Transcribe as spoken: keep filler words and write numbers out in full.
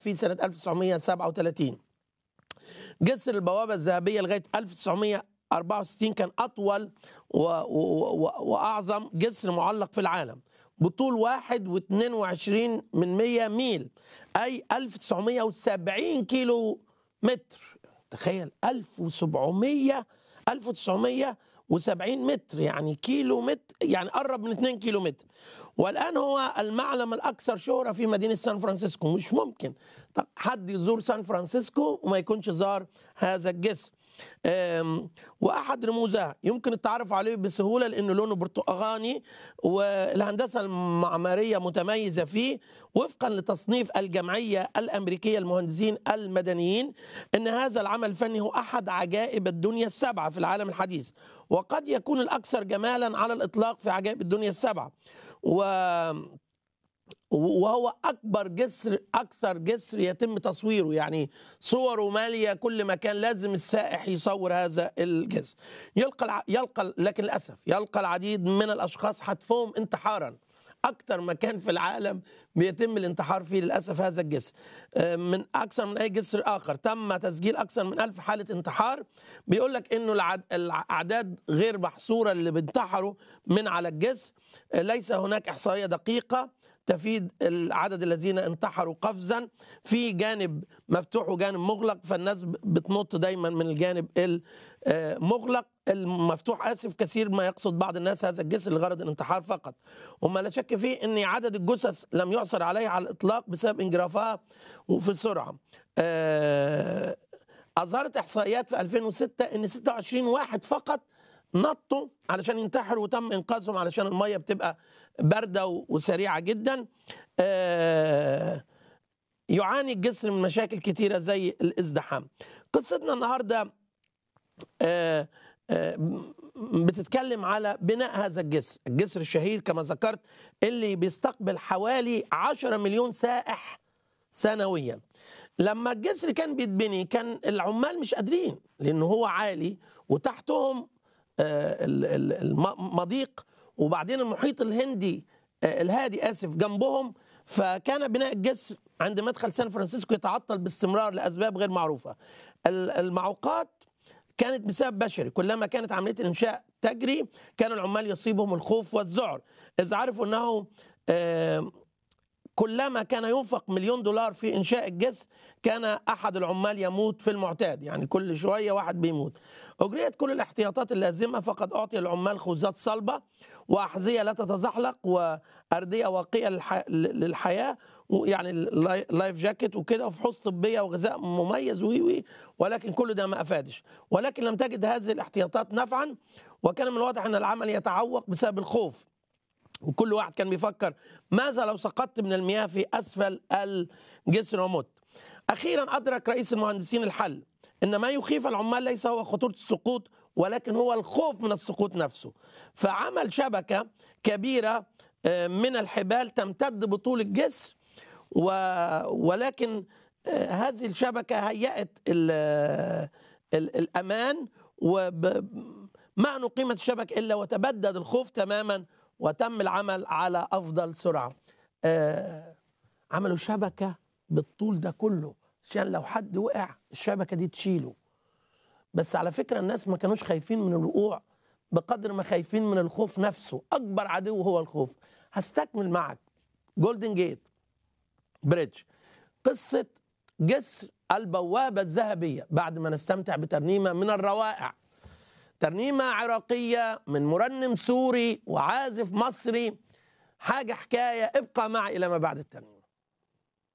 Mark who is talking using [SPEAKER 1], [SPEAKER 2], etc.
[SPEAKER 1] في سنة ألف وتسعمائة وسبعة وثلاثين. جسر البوابة الذهبية لغاية ألف وتسعمائة وأربعة وستين كان أطول و... و... و... وأعظم جسر معلق في العالم بطول واحد واثنين وعشرين من مية ميل، أي ألف وتسعمائة وسبعين كيلو متر. تخيل ألف وسبعمائة ألف وتسعمائة وسبعين متر، يعني كيلو متر، يعني قرب من اثنين كيلو متر. والآن هو المعلم الأكثر شهرة في مدينة سان فرانسيسكو. مش ممكن طب حد يزور سان فرانسيسكو وما يكونش زار هذا الجسر. وأحد رموزها يمكن التعرف عليه بسهولة لأنه لونه برتقاني، والهندسة المعمارية متميزة فيه وفقا لتصنيف الجمعية الأمريكية المهندسين المدنيين أن هذا العمل الفني هو أحد عجائب الدنيا السبعة في العالم الحديث، وقد يكون الأكثر جمالا على الإطلاق في عجائب الدنيا السبعة. و وهو أكبر جسر أكثر جسر يتم تصويره، يعني صوره مالية كل مكان، لازم السائح يصور هذا الجسر. يلقى الع... يلقى لكن للأسف يلقى العديد من الأشخاص حتفهم انتحارا. أكثر مكان في العالم بيتم الانتحار فيه للأسف هذا الجسر، من أكثر من أي جسر آخر. تم تسجيل أكثر من ألف حالة انتحار. بيقول لك إنه العد... الأعداد غير محصورة اللي بينتحروا من على الجسر. ليس هناك إحصائية دقيقة تفيد العدد الذين انتحروا قفزا، في جانب مفتوح وجانب مغلق، فالناس بتنط دايما من الجانب المغلق. المفتوح آسف كثير ما يقصد بعض الناس هذا الجسر لغرض الانتحار فقط، وما لا شك فيه ان عدد الجثث لم يعثر عليه على الاطلاق بسبب انجرافها وفي السرعه. اظهرت احصائيات في ألفين وستة ان ستة وعشرين واحد فقط نطوا علشان ينتحروا وتم انقاذهم علشان الميه بتبقى باردة وسريعة جدا. يعاني الجسر من مشاكل كتيرة زي الازدحام. قصتنا النهاردة بتتكلم على بناء هذا الجسر، الجسر الشهير كما ذكرت اللي بيستقبل حوالي عشرة مليون سائح سنويا. لما الجسر كان بيتبني كان العمال مش قادرين لأنه هو عالي وتحتهم المضيق، وبعدين المحيط الهندي الهادي آسف جنبهم، فكان بناء الجسر عند مدخل سان فرانسيسكو يتعطل باستمرار لأسباب غير معروفة. المعوقات كانت بسبب بشري، كلما كانت عملية الإنشاء تجري كان العمال يصيبهم الخوف والذعر، إذ عرفوا أنه كلما كان ينفق مليون دولار في إنشاء الجسر كان أحد العمال يموت في المعتاد، يعني كل شوية واحد بيموت. أجريت كل الاحتياطات اللازمة، فقد أعطي العمال خوذات صلبة وأحذية لا تتزحلق وأردية واقية للحياة، يعني اللايف جاكيت وكده، وفحوص طبية وغذاء مميز وي وي ولكن كل ده ما أفادش، ولكن لم تجد هذه الاحتياطات نفعا، وكان من الواضح أن العمل يتعوق بسبب الخوف، وكل واحد كان بيفكر ماذا لو سقطت من المياه في أسفل الجسر ومت. أخيرا أدرك رئيس المهندسين الحل، إن ما يخيف العمال ليس هو خطورة السقوط ولكن هو الخوف من السقوط نفسه، فعمل شبكة كبيرة من الحبال تمتد بطول الجسر، ولكن هذه الشبكة هيأت الأمان، وما أن قيمة الشبكة إلا وتبدد الخوف تماما، وتم العمل على أفضل سرعة. آه عملوا شبكة بالطول ده كله عشان لو حد وقع الشبكة دي تشيله. بس على فكرة الناس ما كانوش خايفين من الوقوع بقدر ما خايفين من الخوف نفسه، أكبر عدو هو الخوف. هستكمل معك جولدن جيت بريدج، قصة جسر البوابة الذهبية، بعد ما نستمتع بترنيمة من الروائع، ترنيمة عراقية من مرنم سوري وعازف مصري، حاجة حكاية. ابقى معي إلى ما بعد الترنيمة.